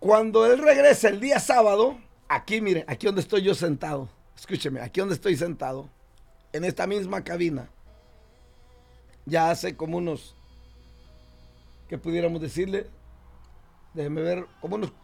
Cuando él regresa el día sábado, aquí miren, aquí donde estoy yo sentado, escúcheme, aquí donde estoy sentado, en esta misma cabina, ya hace como unos, ¿qué pudiéramos decirle? Déjeme ver, como unos